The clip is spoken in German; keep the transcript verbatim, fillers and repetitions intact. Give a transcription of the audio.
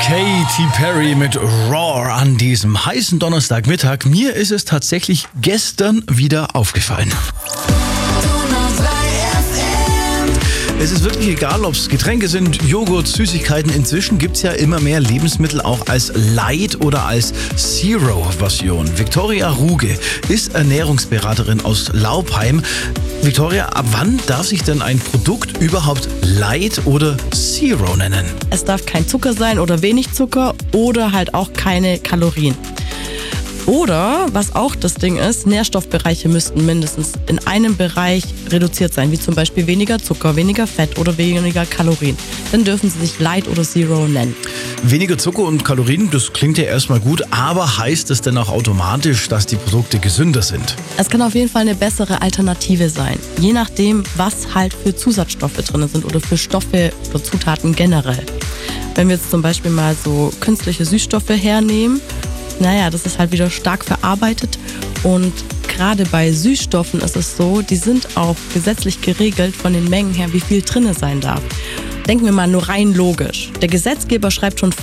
Katy Perry mit Roar an diesem heißen Donnerstagmittag. Mir ist es tatsächlich gestern wieder aufgefallen. Es ist wirklich egal, ob es Getränke sind, Joghurt, Süßigkeiten. Inzwischen gibt es ja immer mehr Lebensmittel auch als Light- oder als Zero-Version. Viktoria Ruge ist Ernährungsberaterin aus Laupheim. Viktoria, ab wann darf sich denn ein Produkt überhaupt Light oder Zero nennen? Es darf kein Zucker sein oder wenig Zucker oder halt auch keine Kalorien. Oder, was auch das Ding ist, Nährstoffbereiche müssten mindestens in einem Bereich reduziert sein, wie zum Beispiel weniger Zucker, weniger Fett oder weniger Kalorien. Dann dürfen sie sich Light oder Zero nennen. Weniger Zucker und Kalorien, das klingt ja erstmal gut, aber heißt es denn auch automatisch, dass die Produkte gesünder sind? Es kann auf jeden Fall eine bessere Alternative sein, je nachdem, was halt für Zusatzstoffe drin sind oder für Stoffe oder Zutaten generell. Wenn wir jetzt zum Beispiel mal so künstliche Süßstoffe hernehmen, naja, das ist halt wieder stark verarbeitet und gerade bei Süßstoffen ist es so, die sind auch gesetzlich geregelt von den Mengen her, wie viel drin sein darf. Denken wir mal nur rein logisch. Der Gesetzgeber schreibt schon